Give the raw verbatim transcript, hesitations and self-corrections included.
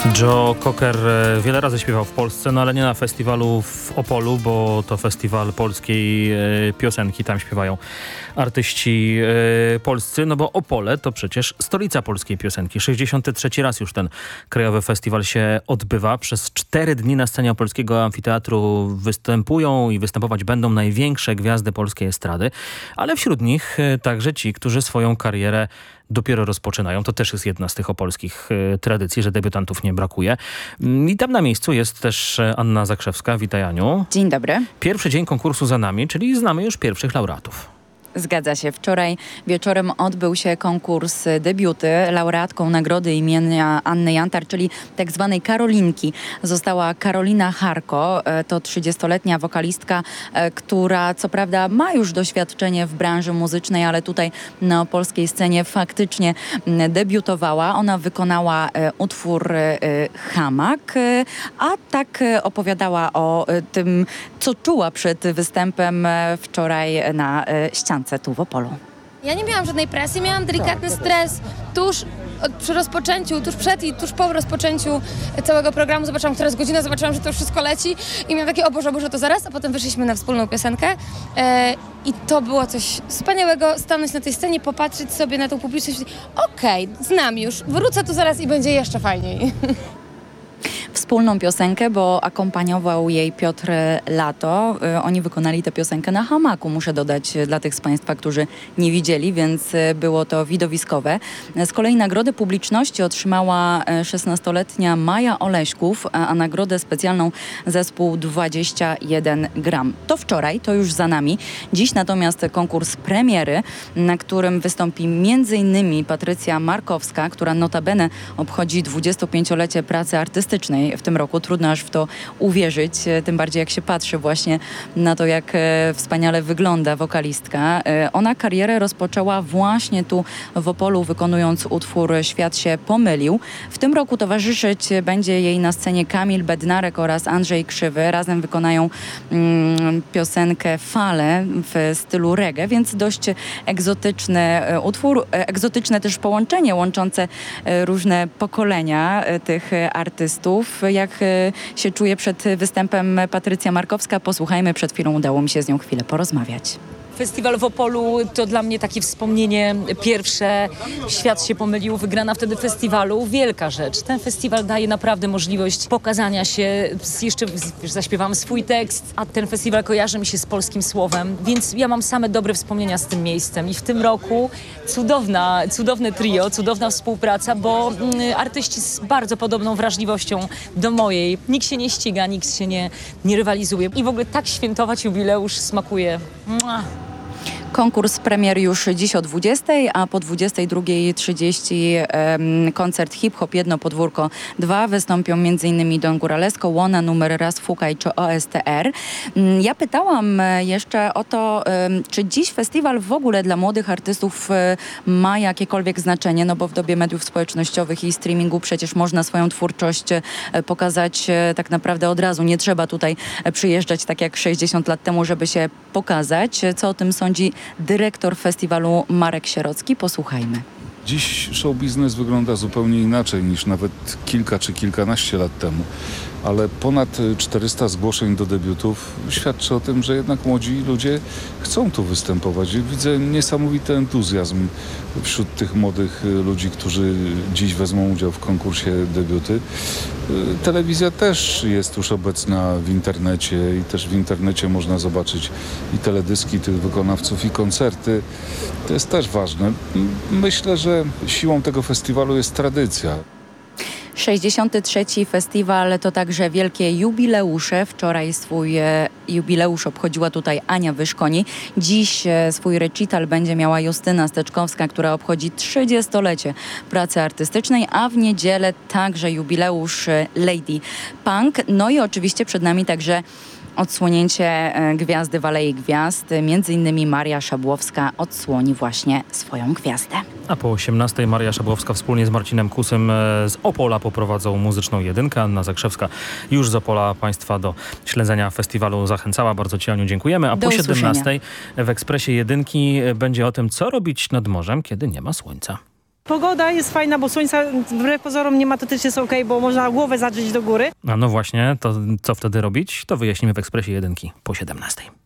Joe Cocker wiele razy śpiewał w Polsce, no ale nie na festiwalu w Opolu, bo to festiwal polskiej piosenki. Tam śpiewają artyści polscy, no bo Opole to przecież stolica polskiej piosenki. sześćdziesiąty trzeci raz już ten krajowy festiwal się odbywa. Przez cztery dni na scenie Opolskiego Amfiteatru występują i występować będą największe gwiazdy polskiej estrady, ale wśród nich także ci, którzy swoją karierę dopiero rozpoczynają. To też jest jedna z tych opolskich y, tradycji, że debiutantów nie brakuje. I tam na miejscu jest też Anna Zakrzewska. Witaj, Aniu. Dzień dobry. Pierwszy dzień konkursu za nami, czyli znamy już pierwszych laureatów. Zgadza się. Wczoraj wieczorem odbył się konkurs debiuty. Laureatką nagrody imienia Anny Jantar, czyli tak zwanej Karolinki, została Karolina Charko. To trzydziestoletnia wokalistka, która co prawda ma już doświadczenie w branży muzycznej, ale tutaj na polskiej scenie faktycznie debiutowała. Ona wykonała utwór Hamak, a tak opowiadała o tym, co czuła przed występem wczoraj na ściance tu w Opolu. Ja nie miałam żadnej presji, miałam delikatny stres tuż od, przy rozpoczęciu, tuż przed i tuż po rozpoczęciu całego programu. Zobaczyłam, która jest godzina, zobaczyłam, że to już wszystko leci i miałam takie, o Boże, Boże, to zaraz, a potem wyszliśmy na wspólną piosenkę e, i to było coś wspaniałego, stanąć na tej scenie, popatrzeć sobie na tą publiczność i okej, okay, znam już, wrócę tu zaraz i będzie jeszcze fajniej. Wspólną piosenkę, bo akompaniował jej Piotr Lato. Oni wykonali tę piosenkę na hamaku, muszę dodać dla tych z Państwa, którzy nie widzieli, więc było to widowiskowe. Z kolei nagrodę publiczności otrzymała szesnastoletnia Maja Oleśków, a nagrodę specjalną zespół dwadzieścia jeden gram. To wczoraj, to już za nami. Dziś natomiast konkurs premiery, na którym wystąpi między innymi Patrycja Markowska, która notabene obchodzi dwudziestopięciolecie pracy artystycznej w tym roku. Trudno aż w to uwierzyć, tym bardziej jak się patrzy właśnie na to, jak wspaniale wygląda wokalistka. Ona karierę rozpoczęła właśnie tu w Opolu, wykonując utwór Świat się pomylił. W tym roku towarzyszyć będzie jej na scenie Kamil Bednarek oraz Andrzej Krzywy. Razem wykonają mm, piosenkę Fale w stylu reggae, więc dość egzotyczny utwór, egzotyczne też połączenie łączące różne pokolenia tych artystów. Jak się czuje przed występem Patrycja Markowska? Posłuchajmy, przed chwilą udało mi się z nią chwilę porozmawiać. Festiwal w Opolu to dla mnie takie wspomnienie pierwsze. Świat się pomylił, wygrana wtedy festiwalu. Wielka rzecz. Ten festiwal daje naprawdę możliwość pokazania się. Jeszcze zaśpiewam swój tekst, a ten festiwal kojarzy mi się z polskim słowem, więc ja mam same dobre wspomnienia z tym miejscem. I w tym roku cudowna, cudowne trio, cudowna współpraca, bo mm, artyści z bardzo podobną wrażliwością do mojej. Nikt się nie ściga, nikt się nie, nie rywalizuje. I w ogóle tak świętować jubileusz smakuje. Mua. Konkurs premier już dziś o dwudziestej, a po dwudziestej drugiej trzydzieści um, koncert Hip-Hop Jedno Podwórko dwa. Wystąpią m.in. Don Góralesko, Łona, Numer Raz, Fukaj czy O S T R. Um, ja pytałam jeszcze o to, um, czy dziś festiwal w ogóle dla młodych artystów um, ma jakiekolwiek znaczenie, no bo w dobie mediów społecznościowych i streamingu przecież można swoją twórczość um, pokazać um, tak naprawdę od razu. Nie trzeba tutaj um, przyjeżdżać tak jak sześćdziesiąt lat temu, żeby się pokazać. Co o tym sądzi dyrektor festiwalu Marek Sierocki? Posłuchajmy. Dziś show biznes wygląda zupełnie inaczej niż nawet kilka czy kilkanaście lat temu, ale ponad czterysta zgłoszeń do debiutów świadczy o tym, że jednak młodzi ludzie chcą tu występować. Widzę niesamowity entuzjazm wśród tych młodych ludzi, którzy dziś wezmą udział w konkursie debiuty. Telewizja też jest już obecna w internecie i też w internecie można zobaczyć i teledyski tych wykonawców, i koncerty. To jest też ważne. Myślę, że siłą tego festiwalu jest tradycja. sześćdziesiąty trzeci festiwal to także wielkie jubileusze. Wczoraj swój e, jubileusz obchodziła tutaj Ania Wyszkoni. Dziś e, swój recital będzie miała Justyna Steczkowska, która obchodzi trzydziestolecie pracy artystycznej, a w niedzielę także jubileusz e, Lady Punk. No i oczywiście przed nami także odsłonięcie gwiazdy w Alei Gwiazd. Między innymi Maria Szabłowska odsłoni właśnie swoją gwiazdę. A po osiemnastej Maria Szabłowska wspólnie z Marcinem Kusem z Opola poprowadzą muzyczną jedynkę. Anna Zakrzewska już z Opola Państwa do śledzenia festiwalu zachęcała. Bardzo Ci, Aniu, dziękujemy. A do po usłyszenia. siedemnastej w Ekspresie Jedynki będzie o tym, co robić nad morzem, kiedy nie ma słońca. Pogoda jest fajna, bo słońca wbrew pozorom nie ma, to też jest okej, bo można głowę zadrzeć do góry. A no właśnie, to co wtedy robić? To wyjaśnimy w Ekspresie Jedynki po siedemnastej.